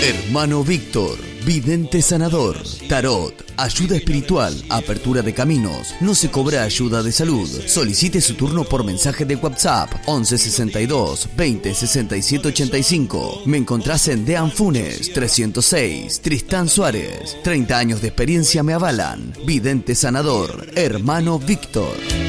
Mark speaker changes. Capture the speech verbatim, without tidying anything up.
Speaker 1: Hermano Víctor, vidente sanador, tarot, ayuda espiritual, apertura de caminos, no se cobra ayuda de salud. Solicite su turno por mensaje de WhatsApp once sesenta y dos veinte sesenta y siete ochenta y cinco. Me encontrás en Dean Funes trescientos seis, Tristán Suárez. treinta años de experiencia me avalan. Vidente sanador, Hermano Víctor.